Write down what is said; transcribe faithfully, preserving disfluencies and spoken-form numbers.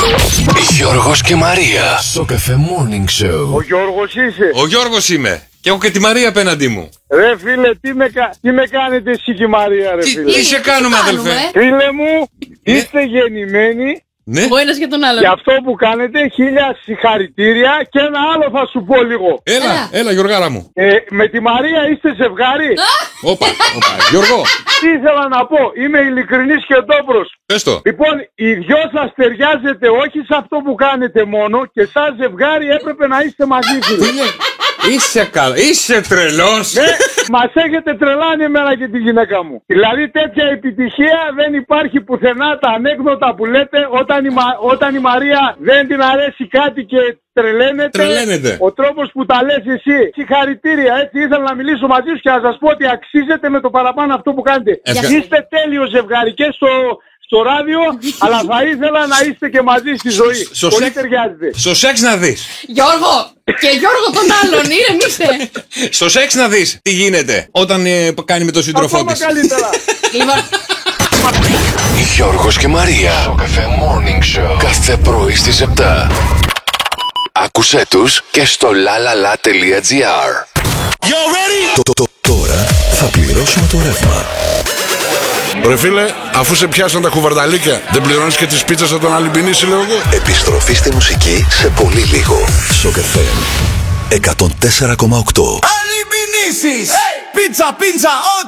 Γιώργος και Μαρία στο Cafe Morning Show. Ο Γιώργος είσαι? Ο Γιώργος είμαι. Και έχω και τη Μαρία απέναντί μου. Ρε φίλε, τι με, κα... τι με κάνετε εσύ και η Μαρία, ρε Τι, φίλε? τι σε κάνουμε, αδελφέ? Φίλε μου, είστε γεννημένοι. Ναι. Ο ένας για τον άλλον. Για αυτό που κάνετε, χίλια συγχαρητήρια. Και ένα άλλο θα σου πω λίγο. Έλα, έλα, έλα Γιωργάρα μου. Ε, με τη Μαρία είστε ζευγάρι? Όπα, όπα. Γιώργο, Τι ήθελα να πω, είμαι ειλικρινής και ντόπρος. πες το. Λοιπόν, οι δυο σας ταιριάζετε όχι σε αυτό που κάνετε μόνο, και σαν ζευγάρι έπρεπε να είστε μαζί, φίλε. Είναι... Είσαι καλά, είσαι τρελός. Ναι, μας έχετε τρελάνει εμένα και τη γυναίκα μου. Δηλαδή τέτοια επιτυχία δεν υπάρχει πουθενά. Τα ανέκδοτα που λέτε όταν η, Μα... όταν η Μαρία δεν την αρέσει κάτι και τρελαίνεται. Τρελαίνεται. Ο τρόπος που τα λες εσύ. Συγχαρητήρια, έτσι ήθελα να μιλήσω μαζί σου και να σας πω ότι αξίζετε με το παραπάνω αυτό που κάνετε. Ευχα... Είστε τέλειο ζευγάρι και στο... στο ράδιο, αλλά θα ήθελα να είστε και μαζί στη ζωή. Στο Πολύ σεξ... ταιριάζετε. Στο σεξ να δεις. Γιώργο! Και Γιώργο τον άλλον, ήρεμησε. Στο σεξ να δεις τι γίνεται όταν ε, κάνει με τον σύντροφό Ακόμα της. καλύτερα. Λοιπόν, Γιώργος και Μαρία στο Cafe Morning Show. Κάθε πρωί στις επτά. Άκουσέ τους και στο lalala.gr. Το, το, το, τώρα θα πληρώσουμε το ρεύμα. Ρε φίλε, αφού σε πιάσαν τα κουβαρδαλίκια, δεν πληρώνεις και τις πίτσες από τον Αλυμπινίση, λέω εγώ? Επιστροφή στη μουσική σε πολύ λίγο. Σοκ εφ εμ εκατόν τέσσερα κόμμα οκτώ. Αλυμπινίσεις! Πίτσα, πίτσα,